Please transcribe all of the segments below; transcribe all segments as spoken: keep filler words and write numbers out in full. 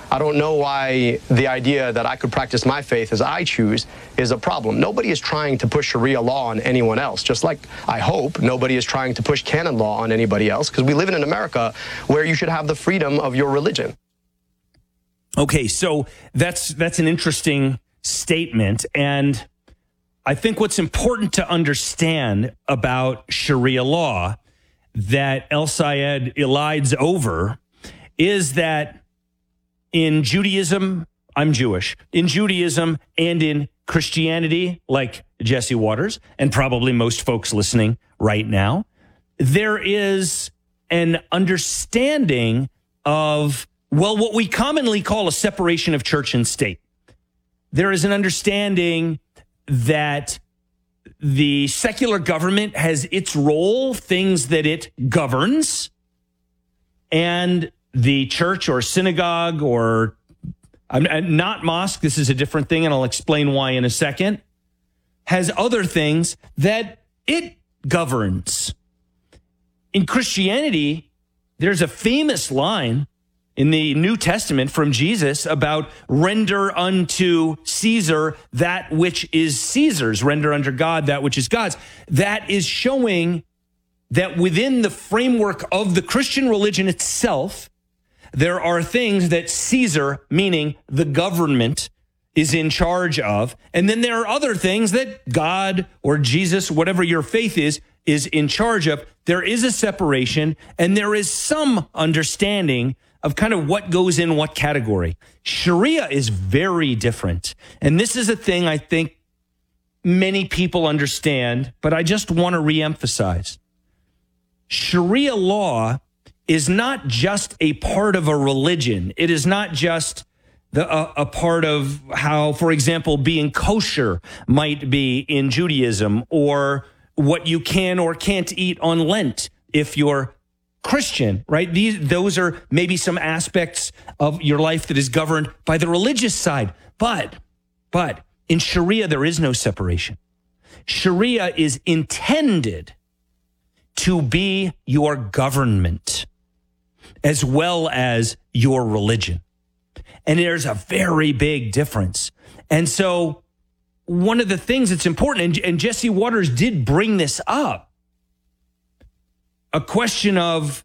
I don't know why the idea that I could practice my faith as I choose is a problem. Nobody is trying to push Sharia law on anyone else, just like I hope nobody is trying to push canon law on anybody else, because we live in an America where you should have the freedom of your religion. Okay, so that's that's an interesting statement, and I think what's important to understand about Sharia law that El-Sayed elides over is that in Judaism, I'm Jewish, in Judaism and in Christianity, like Jesse Waters and probably most folks listening right now, there is an understanding of, well, what we commonly call a separation of church and state. There is an understanding that the secular government has its role, things that it governs, and the church or synagogue or I'm not mosque, this is a different thing, and I'll explain why in a second, has other things that it governs. In Christianity, there's a famous line in the New Testament from Jesus about render unto Caesar that which is Caesar's, render unto God that which is God's. That is showing that within the framework of the Christian religion itself, there are things that Caesar, meaning the government, is in charge of. And then there are other things that God or Jesus, whatever your faith is, is in charge of. There is a separation, and there is some understanding of kind of what goes in what category. Sharia is very different. And this is a thing I think many people understand, but I just want to reemphasize. Sharia law is not just a part of a religion. It is not just the, a, a part of how, for example, being kosher might be in Judaism, or what you can or can't eat on Lent if you're Christian, right? These, those are maybe some aspects of your life that is governed by the religious side. But, but in Sharia, there is no separation. Sharia is intended to be your government as well as your religion. And there's a very big difference. And so one of the things that's important, and, and Jesse Waters did bring this up, a question of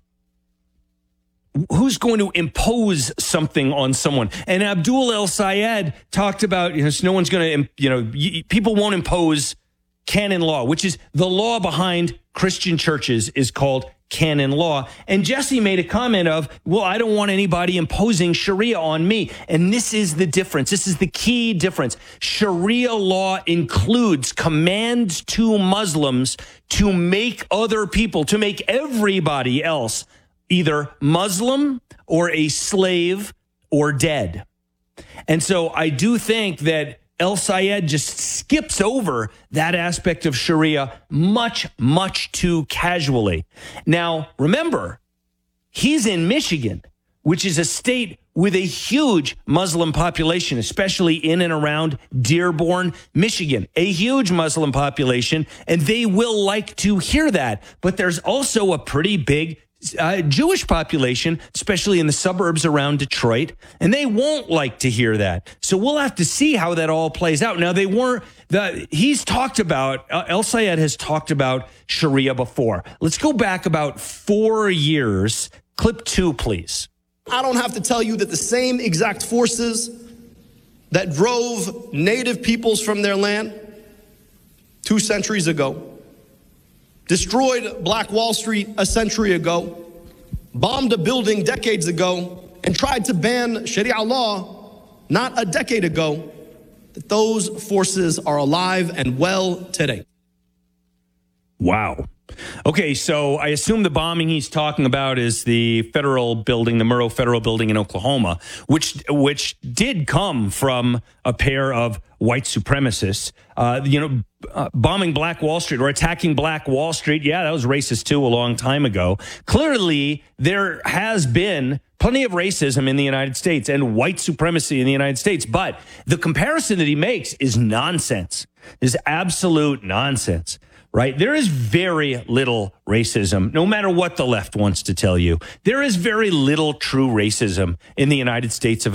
who's going to impose something on someone. And Abdul El-Sayed talked about, you know, no one's going to, you know, people won't impose canon law, which is the law behind Christian churches is called canon law. And Jesse made a comment of, well, I don't want anybody imposing Sharia on me. And this is the difference. This is the key difference. Sharia law includes commands to Muslims to make other people, to make everybody else either Muslim or a slave or dead. And so I do think that El-Sayed just skips over that aspect of Sharia much, much too casually. Now, remember, he's in Michigan, which is a state with a huge Muslim population, especially in and around Dearborn, Michigan, a huge Muslim population, and they will like to hear that. But there's also a pretty big Uh, Jewish population, especially in the suburbs around Detroit, and they won't like to hear that. So we'll have to see how that all plays out. Now, they weren't, the, he's talked about, uh, El-Sayed has talked about Sharia before. Let's go back about four years. Clip two, please. I don't have to tell you that the same exact forces that drove native peoples from their land two centuries ago, destroyed Black Wall Street a century ago, bombed a building decades ago, and tried to ban Sharia law not a decade ago, that those forces are alive and well today. Wow. Okay, so I assume the bombing he's talking about is the federal building, the Murrah Federal Building in Oklahoma, which which did come from a pair of white supremacists. Uh, you know, uh, bombing Black Wall Street or attacking Black Wall Street, yeah, that was racist too a long time ago. Clearly, there has been plenty of racism in the United States and white supremacy in the United States, but the comparison that he makes is nonsense, is absolute nonsense. Right? There is very little racism, no matter what the left wants to tell you. There is very little true racism in the United States of